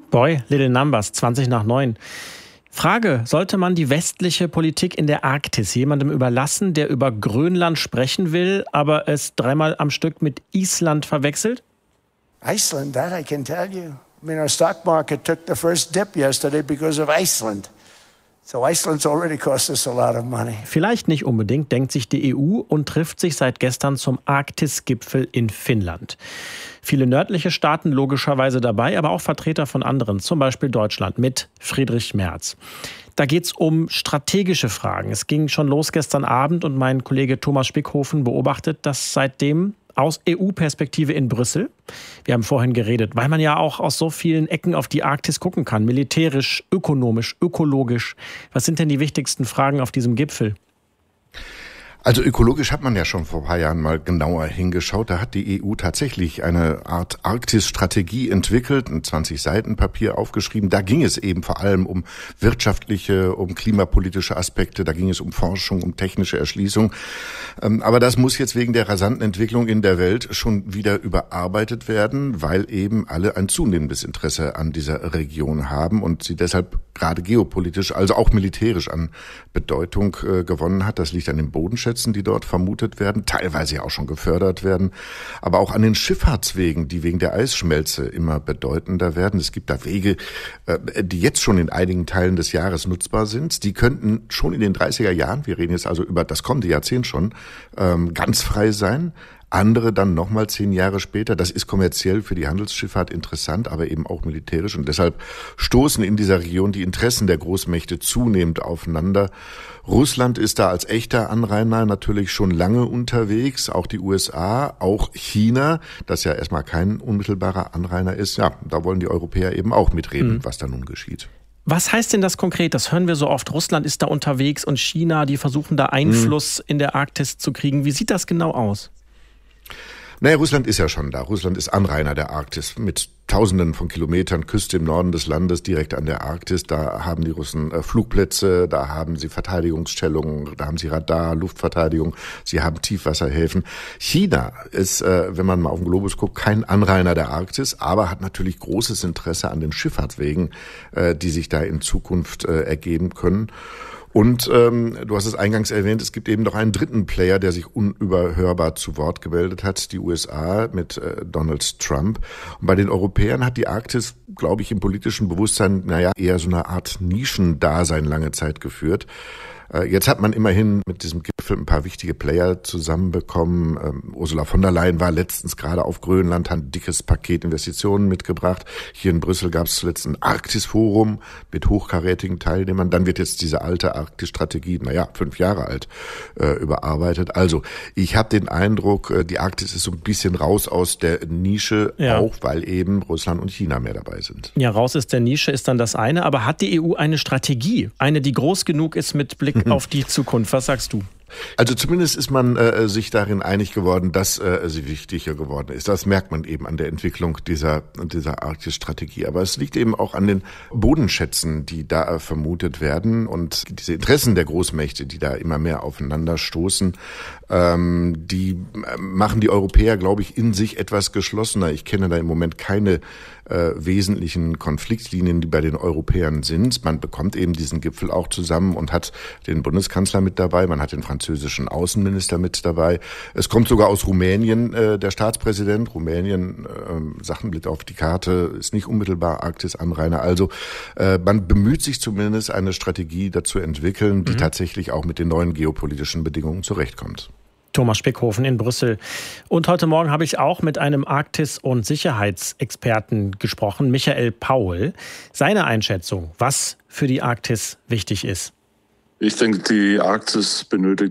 Boy, Little Numbers, 20 nach 9. Frage, sollte man die westliche Politik in der Arktis jemandem überlassen, der über Grönland sprechen will, aber es dreimal am Stück mit Island verwechselt? Iceland, that I can tell you. I mean, our stock market took the first dip yesterday because of Iceland. So Iceland's already cost us a lot of money. Vielleicht nicht unbedingt, denkt sich die EU und trifft sich seit gestern zum Arktis-Gipfel in Finnland. Viele nördliche Staaten logischerweise dabei, aber auch Vertreter von anderen, zum Beispiel Deutschland mit Friedrich Merz. Da geht es um strategische Fragen. Es ging schon los gestern Abend und mein Kollege Thomas Spickhofen beobachtet das seitdem aus EU-Perspektive in Brüssel. Wir haben vorhin geredet, weil man ja auch aus so vielen Ecken auf die Arktis gucken kann. Militärisch, ökonomisch, ökologisch. Was sind denn die wichtigsten Fragen auf diesem Gipfel? Also ökologisch hat man ja schon vor ein paar Jahren mal genauer hingeschaut. Da hat die EU tatsächlich eine Art Arktis-Strategie entwickelt, ein 20-Seiten-Papier aufgeschrieben. Da ging es eben vor allem um wirtschaftliche, um klimapolitische Aspekte. Da ging es um Forschung, um technische Erschließung. Aber das muss jetzt wegen der rasanten Entwicklung in der Welt schon wieder überarbeitet werden, weil eben alle ein zunehmendes Interesse an dieser Region haben und sie deshalb gerade geopolitisch, also auch militärisch an Bedeutung gewonnen hat. Das liegt an den Bodenschätzen, die dort vermutet werden, teilweise ja auch schon gefördert werden, aber auch an den Schifffahrtswegen, die wegen der Eisschmelze immer bedeutender werden. Es gibt da Wege, die jetzt schon in einigen Teilen des Jahres nutzbar sind. Die könnten schon in den 30er Jahren, wir reden jetzt also über das kommende Jahrzehnt schon, ganz frei sein. Andere dann nochmal 10 Jahre später. Das ist kommerziell für die Handelsschifffahrt interessant, aber eben auch militärisch. Und deshalb stoßen in dieser Region die Interessen der Großmächte zunehmend aufeinander. Russland ist da als echter Anrainer natürlich schon lange unterwegs. Auch die USA, auch China, das ja erstmal kein unmittelbarer Anrainer ist. Ja, da wollen die Europäer eben auch mitreden, was da nun geschieht. Was heißt denn das konkret? Das hören wir so oft. Russland ist da unterwegs und China, die versuchen da Einfluss in der Arktis zu kriegen. Wie sieht das genau aus? Naja, Russland ist ja schon da. Russland ist Anrainer der Arktis mit Tausenden von Kilometern Küste im Norden des Landes, direkt an der Arktis. Da haben die Russen Flugplätze, da haben sie Verteidigungsstellungen, da haben sie Radar, Luftverteidigung, sie haben Tiefwasserhäfen. China ist, wenn man mal auf den Globus guckt, kein Anrainer der Arktis, aber hat natürlich großes Interesse an den Schifffahrtswegen, die sich da in Zukunft ergeben können. Und du hast es eingangs erwähnt, es gibt eben noch einen dritten Player, der sich unüberhörbar zu Wort gemeldet hat, die USA mit Donald Trump. Und bei den Europäern hat die Arktis, glaube ich, im politischen Bewusstsein, eher so eine Art Nischendasein lange Zeit geführt. Jetzt hat man immerhin mit diesem Gipfel ein paar wichtige Player zusammenbekommen. Ursula von der Leyen war letztens gerade auf Grönland, hat ein dickes Paket Investitionen mitgebracht. Hier in Brüssel gab es zuletzt ein Arktis-Forum mit hochkarätigen Teilnehmern. Dann wird jetzt diese alte Arktis-Strategie, 5 Jahre alt, überarbeitet. Also ich habe den Eindruck, die Arktis ist so ein bisschen raus aus der Nische, auch weil eben Russland und China mehr dabei sind. Ja, raus aus der Nische ist dann das eine. Aber hat die EU eine Strategie? Eine, die groß genug ist mit Blick auf die Zukunft. Was sagst du? Also zumindest ist man sich darin einig geworden, dass sie wichtiger geworden ist. Das merkt man eben an der Entwicklung dieser Arktis-Strategie. Aber es liegt eben auch an den Bodenschätzen, die da vermutet werden und diese Interessen der Großmächte, die da immer mehr aufeinander stoßen, die machen die Europäer, glaube ich, in sich etwas geschlossener. Ich kenne da im Moment keine wesentlichen Konfliktlinien, die bei den Europäern sind. Man bekommt eben diesen Gipfel auch zusammen und hat den Bundeskanzler mit dabei, man hat den französischen Außenminister mit dabei. Es kommt sogar aus Rumänien der Staatspräsident. Rumänien, Sachenblick auf die Karte, ist nicht unmittelbar Arktis-Anrainer. Also man bemüht sich zumindest, eine Strategie dazu entwickeln, die tatsächlich auch mit den neuen geopolitischen Bedingungen zurechtkommt. Thomas Spickhofen in Brüssel. Und heute Morgen habe ich auch mit einem Arktis- und Sicherheitsexperten gesprochen, Michael Paul. Seine Einschätzung, was für die Arktis wichtig ist. Ich denke, die Arktis benötigt